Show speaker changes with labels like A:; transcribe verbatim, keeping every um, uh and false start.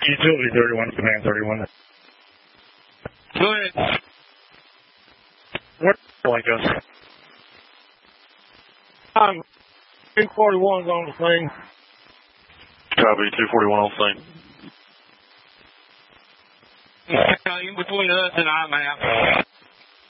A: Utility thirty-one, command thirty-one.
B: Go ahead.
A: What like us?
B: Um, two forty-one's on the thing.
A: Copy, two forty-one on the thing.
B: In between us and I M A P.